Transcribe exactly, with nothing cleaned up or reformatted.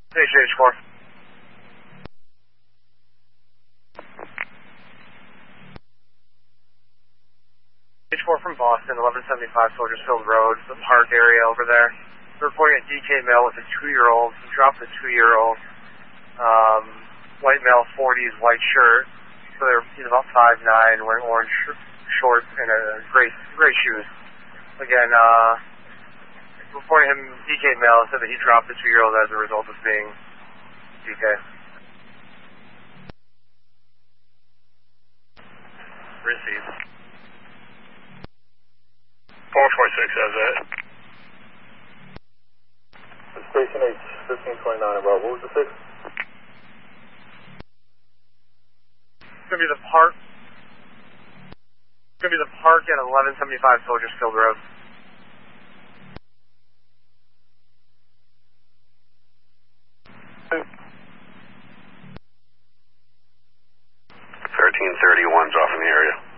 H H four. H four from Boston, eleven seventy-five Soldiersfield Road, the park area over there. We're reporting a D K male with a two-year-old. He dropped the two-year-old. Um, white male, forties, white shirt. So they're, he's about five nine, wearing orange sh shorts and a gray, gray shoes. Again, uh, reporting him D K male, said that he dropped the two-year-old as a result of being D K. Received. four four six has that. Station H, fifteen twenty-nine, about what was the six? It's gonna be the park. It's gonna be the park at eleven seventy-five Soldiersfield Road. thirteen thirty-one's off in the area.